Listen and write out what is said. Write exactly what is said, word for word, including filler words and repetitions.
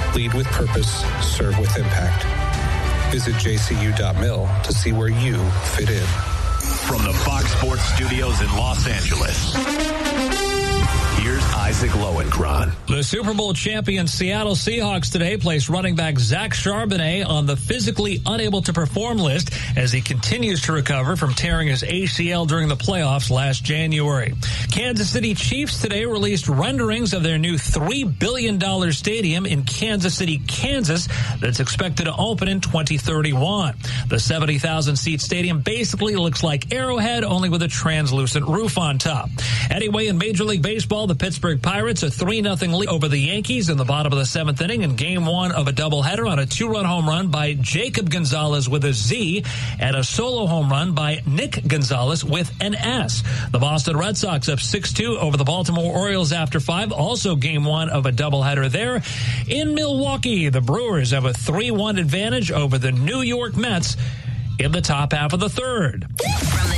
Lead with purpose, serve with impact. Visit j c u dot mil to see where you fit in. From the Fox Sports Studios in Los Angeles, here's Isaac Lowenkron. The Super Bowl champion Seattle Seahawks today placed running back Zach Charbonnet on the physically unable to perform list as he continues to recover from tearing his A C L during the playoffs last January. Kansas City Chiefs today released renderings of their new three billion dollars stadium in Kansas City, Kansas, that's expected to open in twenty thirty-one. The seventy thousand seat stadium basically looks like Arrowhead, only with a translucent roof on top. Anyway, in Major League Baseball, the Pittsburgh Pirates a three nothing lead over the Yankees in the bottom of the seventh inning in game one of a doubleheader on a two-run home run by Jacob Gonzalez with a Z and a solo home run by Nick Gonzalez with an S. The Boston Red Sox up six two over the Baltimore Orioles after five, also game one of a doubleheader there. In Milwaukee, the Brewers have a three one advantage over the New York Mets in the top half of the third.